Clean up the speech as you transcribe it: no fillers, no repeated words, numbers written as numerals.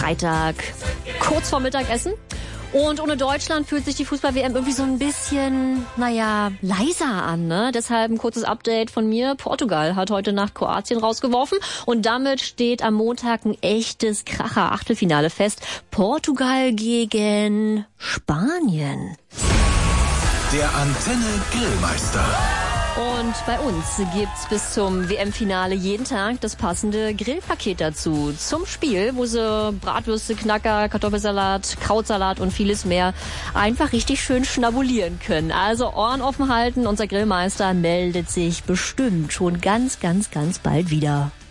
Freitag, kurz vor Mittagessen. Und ohne Deutschland fühlt sich die Fußball-WM irgendwie so ein bisschen, leiser an, ne? Deshalb ein kurzes Update von mir. Portugal hat heute Nacht Kroatien rausgeworfen und damit steht am Montag ein echtes Kracher-Achtelfinale fest. Portugal gegen Spanien. Der Antenne Grillmeister. Und bei uns gibt's bis zum WM-Finale jeden Tag das passende Grillpaket dazu. Zum Spiel, wo sie Bratwürste, Knacker, Kartoffelsalat, Krautsalat und vieles mehr einfach richtig schön schnabulieren können. Also Ohren offen halten, unser Grillmeister meldet sich bestimmt schon ganz, ganz, ganz bald wieder.